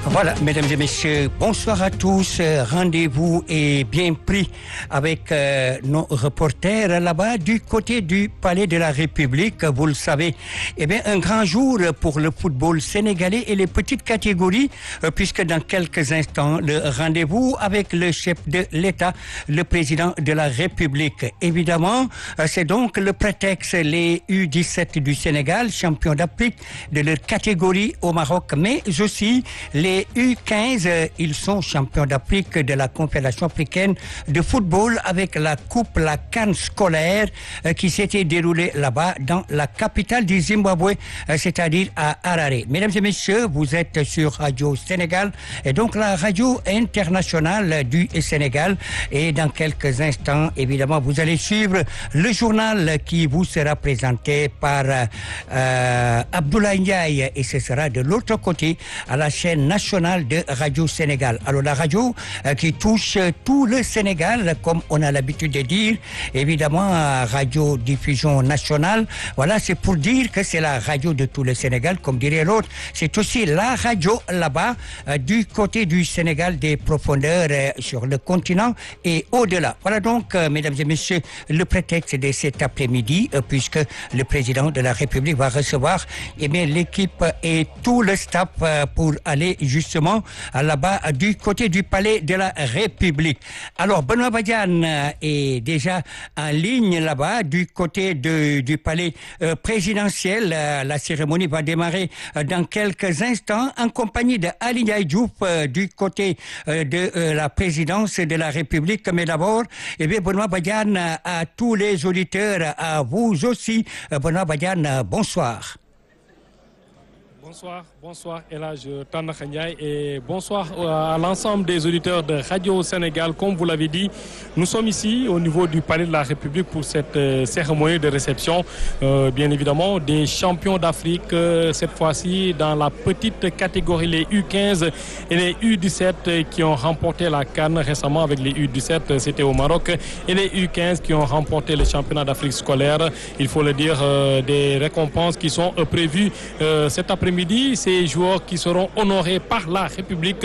Voilà, mesdames et messieurs, bonsoir à tous. Rendez-vous est bien pris avec nos reporters là-bas du côté du Palais de la République. Vous le savez, eh bien, un grand jour pour le football sénégalais et les petites catégories, puisque dans quelques instants, le rendez-vous avec le chef de l'État, le président de la République. Évidemment, c'est donc le prétexte, les U17 du Sénégal, champions d'Afrique de leur catégorie au Maroc, mais aussi les U15, ils sont champions d'Afrique de la Confédération africaine de football avec la coupe, la CAN scolaire qui s'était déroulée là-bas dans la capitale du Zimbabwe, c'est-à-dire à Harare. Mesdames et messieurs, vous êtes sur Radio Sénégal et donc la radio internationale du Sénégal. Et dans quelques instants, évidemment, vous allez suivre le journal qui vous sera présenté par Abdoulaye Ndiaye et ce sera de l'autre côté à la chaîne nationale de Radio Sénégal. Alors la radio qui touche tout le Sénégal, comme on a l'habitude de dire, évidemment radio diffusion nationale. Voilà, c'est pour dire que c'est la radio de tout le Sénégal, comme dirait l'autre. C'est aussi la radio là-bas du côté du Sénégal, des profondeurs sur le continent et au-delà. Voilà donc, mesdames et messieurs, le prétexte de cet après-midi, puisque le président de la République va recevoir l'équipe et tout le staff pour aller justement là-bas du côté du Palais de la République. Alors, Benoît Badiane est déjà en ligne là-bas du côté du Palais présidentiel. La cérémonie va démarrer dans quelques instants en compagnie de Ali Ndiaye Diouf du côté de la présidence de la République. Mais d'abord, Benoît Badiane, à tous les auditeurs, à vous aussi, Benoît Badiane, bonsoir. Bonsoir El Hadj Tandakha Ndiaye et bonsoir à l'ensemble des auditeurs de Radio Sénégal. Comme vous l'avez dit, nous sommes ici au niveau du Palais de la République pour cette cérémonie de réception, bien évidemment, des champions d'Afrique, cette fois-ci dans la petite catégorie, les U15 et les U17 qui ont remporté la CAN récemment avec les U17, c'était au Maroc, et les U15 qui ont remporté le championnat d'Afrique scolaire. Il faut le dire, des récompenses qui sont prévues cet après-midi. Ces joueurs qui seront honorés par la République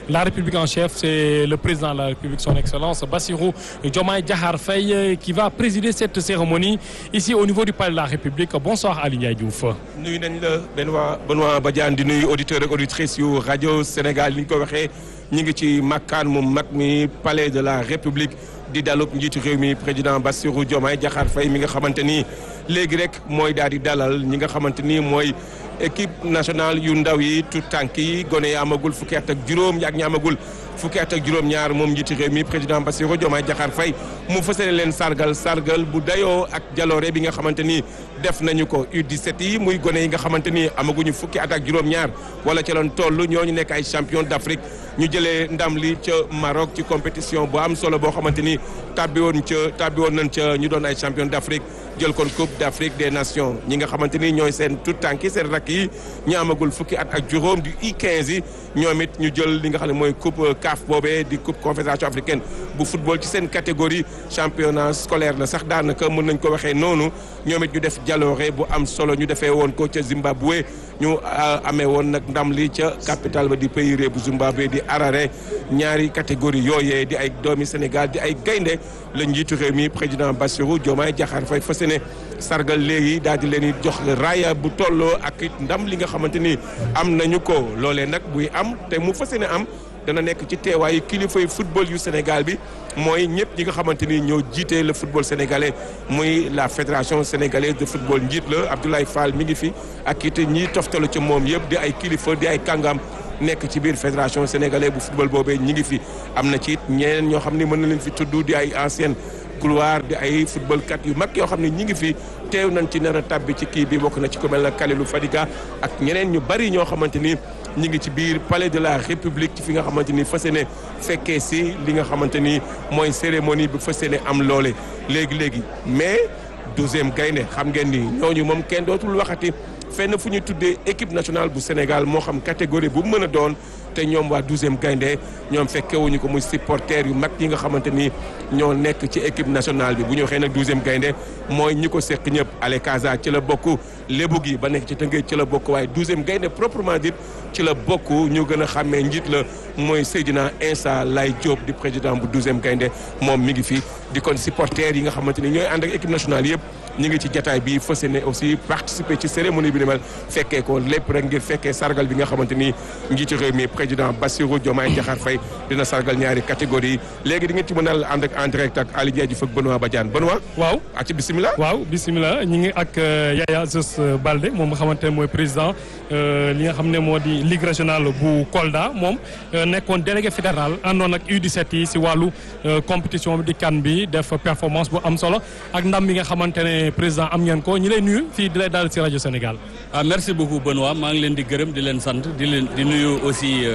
en chef, c'est le président de la République, son Excellence Bassirou Diomaye Diakhar Faye, qui va présider cette cérémonie ici au niveau du Palais de la République. Bonsoir Ali Ndiaye Diouf. nuyu nañ la Benoît Badiane di nuyu auditeurs ak auditrices yu Radio Sénégal. Ni ñu ko waxee ñu ngi ci makkaan mu mag mi Palais de la République di daluk njiitu réew mi président Bassirou Diomaye Diakhar Faye mi nga xamante ni léegi rek mooy daal di dalal ñi nga xamante ni mooy équipe nationale yu ndaw yi tout tànk yi gone yi amagul fukki at ak juróom ak ñi amagul fukki at ak juróom-ñaar moom njiitu réew mi président Bassirou Diomaye Diakhar Faye mu fas yéene leen sargal bu dayoo ak jaloore bi nga xamante ni def nañu ko U17 yi muy gone yi nga xamante ni amaguñu fukki at ak juróom-ñaar wala ca loon toll ñooñu nekk ay champion d'Afrique ñu jëlee ndam li ca Maroc ci compétition bu am solo boo xamante ni tàbbi woon nañ ca ñu doon ay champion d'Afrique jël kon coupe d'Afrique des nations ñi nga xamante ni ñooy seen tout tànk yi seen rakk yi ñu amagul fukki at ak juróom di U15 yi ñoom it ñu jël li nga xam ne mooy coupe CAF boobee di coupe confédération africaine bu football ci seen catégorie championnat scolaire la sax daanaka mën nañ ko waxee noonu ñoom it ñu def jaloore bu am solo ñu defee woon ko ca Zimbabwe ñu amee woon nag ndam li ca capitale ba di pays bu Zimbabwe di Harare. ñaari catégorie yooyee di ay doomi Sénégal di ay gaynde la njiitu réew mi président Bassirou Diomaye Diakhar Faye fas yéene sargal léegi daal di leen di jox raaya bu tolloo ak it ndam li nga xamante ni am nañu ko loolee nag buy am te mu fas yéene am dana nekk ci teewaayu kilifay football yu Sénégal bi mooy ñëpp ñi nga xamante ni ñoo jiite le football sénégalais muy la fédération sénégalaise de football njiit la Abdoulaye Fall mi ngi fi ak it ñi toftalu ci moom yëpp di ay kilifa di ay kàngam nekk ci biir fédération sénégalaise bu football boobee ñi ngi fi. am na ci it ñeneen ñoo xam ne mën na leen fi tudd di ay ancienne gloire di ay football kat yu mag yoo xam ne ñi ngi fi teew nañ ci nar a tàbbi ci kii bi bokk na ci ku mel na Kalilou Fadiga ak ñeneen ñu bari ñoo xamante ni ñi ngi ci biir Palais de la République ci fi nga xamante ni fas yéene fekkee si li nga xamante ni mooy cérémonie bi fas yéene am loole léegi mais 12e gaynde xam ngeen ni ñooñu moom kenn dootul waxati fenn fu ñu tuddee équipe nationale bu Sénégal moo xam catégorie bu mën a doon te ñoom waa 12e gaynde ñoom fekkewuñu ko muy supporters yu mag yi nga xamante ni ñoo nekk ci équipe nationale bi bu ñu waxee nag 12e gaynde mooy ñi ko seq ñëpp Ale Casa ci la bokk lébu gi ba nekk ci Tëngéej ci la bokk waaye 12e gaynde proprement dit ci la bokk ñu gën a xàmmee njiit la mooy Seydina Insa Lay Diop di président bu 12e gaynde moom mi ngi fi di kon supporters yi nga xamante ni ñooy ànd ak équipe nationale yëpp ñu ngi ci jataay bi fas yéene aussi participer ci cérémonie bi ni mel fekkee ko lépp rek ngir fekkee sargal bi nga xamante ni njiitu réew mi président Bassirou Diomaye Diakhar Faye dina sargal ñaari catégorie léegi di ngeen ci mën a ànd ak en direct ak Ali Diadji ak Benoît Badiane Benoît. waaw ak ci bisimilah. waaw bisimilah ñu ngi ak Yaya Zoss Baldé moom nga xamante ne mooy président li nga xam ne moo di ligue régionale bu Kolda moom nekkoon délégué fédéral àndoon ak U17 yi si wàllu compétition bi di CAN bi def performance bu am solo ak ndam bi nga xamante ne président am ngeen ko ñi lay nuyu fii di lay daal si rajo Sénégal. Merci beaucoup Benoît maa ngi leen di gërëm di leen sant di nuyu aussi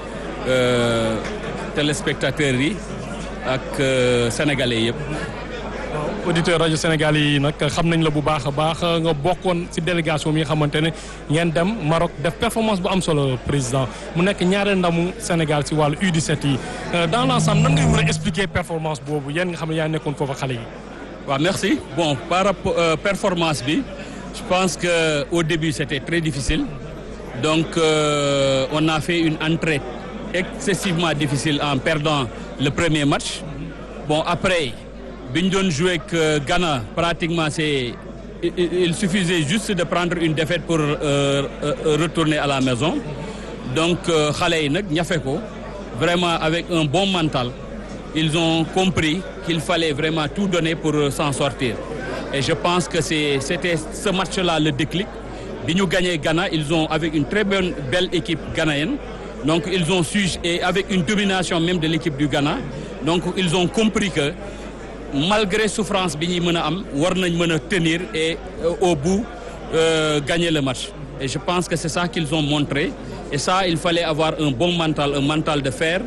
téléspectateurs yi ak sénégalais yëpp. auditeur rajo Sénégal yi nag xam nañ la bu baax a baax nga bokkoon ci délégation bi nga xamante ne ngeen dem Maroc def performance bu am solo président mu nekk ñaareel ndamu Sénégal ci wàllu U17 yi dans l'ensemble nan ngay mën a expliquer performance boobu yéen nga xam ne yaa nekkoon foofu xale yi. waaw merci bon par rapport performance bi je pense que au début c'était très difficile donc on a fait une entrée excessivement difficile en perdant le premier match bon après. bi ñu doon joué ak Ghana pratiquement il suffisait juste de prendre une défaite pour retourner à la maison donc xale yi nag ñafe ko vraiment avec un bon mental ils ont compris qu'il fallait vraiment tout donner pour s'en sortir et je pense que c'était ce match-là le déclic bi ñu gagné Ghana ils ont avec une très belle équipe ghanéenne donc ils ont su et avec une domination même de l'équipe du Ghana donc ils ont compris que malgré souffrance bi ñuy mën a am war nañ mën a tenir et au bout gagner le match et je pense que c'est ça qu'ils ont montré et ça il fallait avoir un bon mental, un mental de fer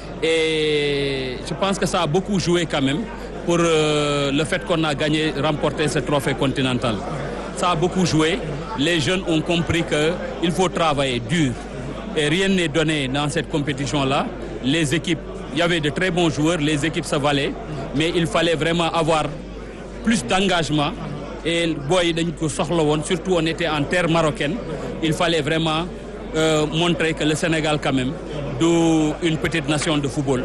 et je pense que ça a beaucoup joué quand même pour le fait qu'on a gagné, remporté ce trophée continental. Ça a beaucoup joué. Les jeunes ont compris qu'il faut travailler dur et rien n'est donné dans cette compétition-là. Les équipes, il y avait de très bons joueurs, les équipes se valaient, mais il fallait vraiment avoir plus d'engagement et boy dañ ko soxla woon, surtout on était en terre marocaine, il fallait vraiment montrer que le Sénégal quand même d'une petite nation de football.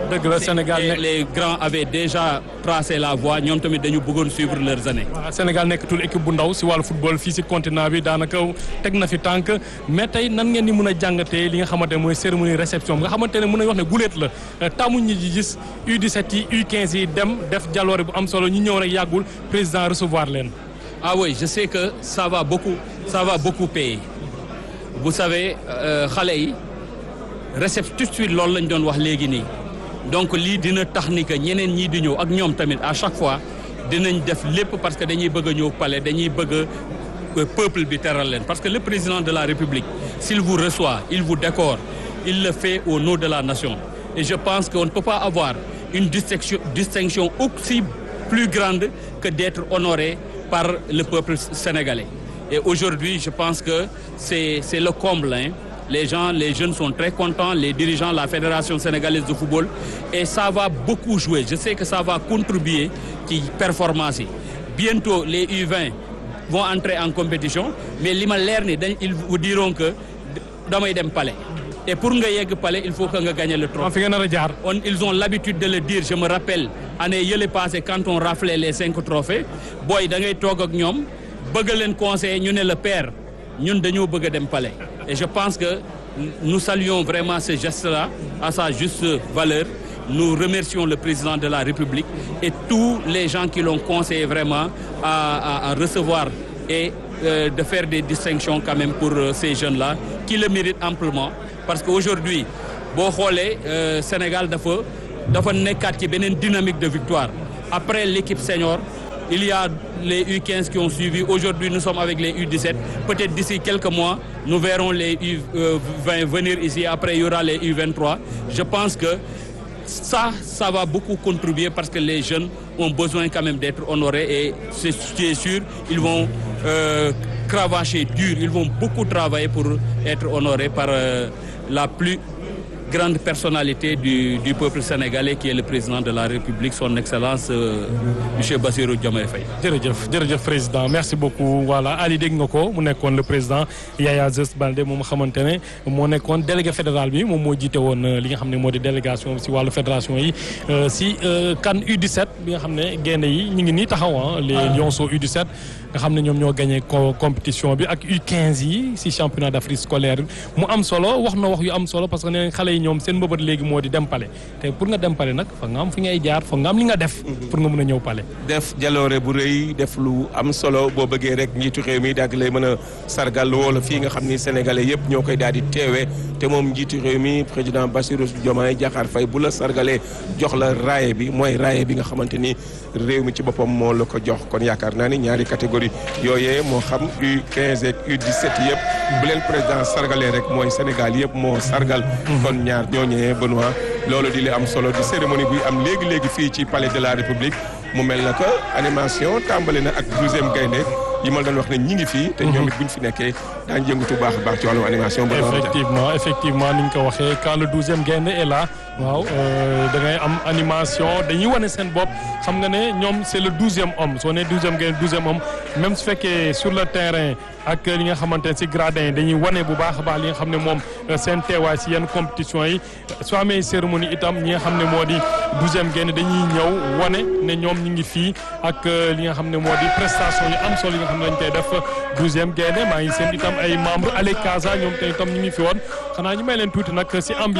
Les grands avaient déjà tracé la voie, ñoom tamit dañu bëggoon suivre leurs années. Sénégal nekkatul équipe bu ndaw si wàllu football fii si continent bi daanaka teg na fi tànk mais tey nan ngeen di mën a jàngatee li nga xamante ne mooy cérémonie réception nga xamante ne mën nañu wax ne guléet la tàmmuñ ñi ji gis U17 yi U15 yi dem def jaloore bu am solo ñu ñëw rek yàggul président recevoir leen. Ah oui, je sais que ça va beaucoup payer. Vous savez xale yi réception tout de suite loolu lañ doon wax léegi nii donc lii dina tax ni que ñeneen ñii di ñëw ak ñoom tamit à chaque fois dinañ def lépp parce que dañuy bëgg a ñëw palais dañuy bëgg peuple bi teral leen parce que le président de la République s'il vous reçoit il vous décore il le fait au nom de la nation et je pense qu'on ne peut pas avoir une distinction aussi plus grande que d'être honoré par le peuple sénégalais et aujourd'hui je pense que c'est le comble hein. Les jeunes sont très contents, les dirigeants, la Fédération sénégalaise de football et ça va beaucoup jouer. Je sais que ça va contribuer ci performance yi. Bientôt les U20 vont entrer en compétition mais li ma leer ni ils vous diront que damay dem palais. Et pour nga yegg palais, il faut que nga gagner le trophée. Ils ont l'habitude de le dire, je me rappelle année yële passé quand on raflait les 5 trophées, boy da ngay toog ak ñoom bëgg leen conseiller ñu ne le père ñun dañoo bëgg a dem palais. Et je pense que nous saluons vraiment ce geste-là à sa juste valeur. Nous remercions le président de la République et tous les gens qui l'ont conseillé vraiment à recevoir et de faire des distinctions quand même pour ces jeunes-là qui le méritent amplement. Parce qu'aujourd'hui, boo xoolee Sénégal dafa nekkaat ci beneen dynamique de victoire. Après l'équipe senior, il y a les U15 qui ont suivi. Aujourd'hui, nous sommes avec les U17. Peut-être d'ici quelques mois, nous verrons les U20 venir ici. Après, il y aura les U23. Je pense que ça va beaucoup contribuer parce que les jeunes ont besoin quand même d'être honorés. Et c'est sûr, ils vont cravacher dur. Ils vont beaucoup travailler pour être honorés par la plus grande personnalité du peuple sénégalais qui est le président de la République, son Excellence monsieur Bassirou Diomaye Faye. jërëjëf président merci beaucoup voilà Ali dégg nga ko mu nekkoon le président Yaya Zes Baldé moom xamante ne moo nekkoon délégué fédéral bi moom moo jiite woon li nga xam ne moo di délégation si wàllu fédération yi si CAN U17 bi nga xam ne gaynde yi ñu ngi nii taxaw les Lionceaux U17 nga xam ne ñoom ñoo gagné compétition bi ak U15 yi si championnat d'Afrique scolaire mu am solo wax na wax yu am solo parce que nee xale yi ñoom seen mbëbët léegi moo di dem pale te pour nga dem pale nag fa nga am fi ngay jaar fa nga am li nga def pour nga mën a ñëw pale def jaloore bu rëy def lu am solo boo bëggee rek njiitu réew mi daal di lay mën a sargal wala fii nga xam ni sénégalais yëpp ñoo koy daal di teewee te moom njiitu réew mi président Bassirou Diomaye Diakhar Faye bu la sargalee jox la raaye bi mooy raaye bi nga xamante ni réew mi ci boppam moo la ko jox kon yaakaar naa ni ñaari catégorie yooyee moo xam U15 ak U17 yëpp bu leen président sargalee rek mooy Sénégal yëpp moo sargal kon ñaar ñooñee Benoît loolu di li am solo di cérémonie buy am léegi-léegi fii ci palais de la République mu mel na que animation tàmbali na ak 12e gaynde yi ma doon wax ne ñi ngi fii te ñoom it buñ fi nekkee daañu yëngatu baax a baax ci wàllum animation effectivement ni ñu ko waxee quand le 12e gaynde est là waaw da ngay am animation dañuy wane seen bopp xam nga ne ñoom c'est le 12e homme soo nee 12e gaynde 12e homme même su fekkee sur le terrain ak li nga xamante ne si gradin yi dañuy wane bu baax a baax li nga xam ne moom seen teewaay si yenn compétition yi soo amee cérémonie itam ñi nga xam ne moo di 12e gaynde dañuy ñëw wane ne ñoom ñi ngi fii ak li nga xam ne moo di prestation yu am solo yi nga xam ne dañ koy def 12e gaynde maa ngi seen itam ay membres Allez Casa ñoom te itam ñu ngi fi woon xanaa ñu may leen tuuti nag si ambiance